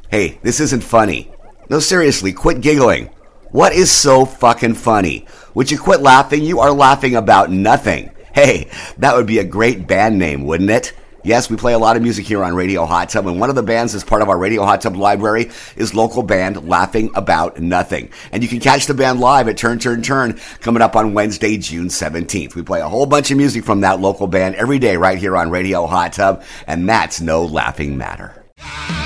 Hey, this isn't funny. No, seriously, quit giggling. What is so fucking funny? Would you quit laughing? You are laughing about nothing. Hey, that would be a great band name, wouldn't it? Yes, we play a lot of music here on Radio Hot Tub, and one of the bands as part of our Radio Hot Tub library is local band Laughing About Nothing. And you can catch the band live at Turn Turn Turn coming up on Wednesday, June 17th. We play a whole bunch of music from that local band every day right here on Radio Hot Tub, and that's no laughing matter.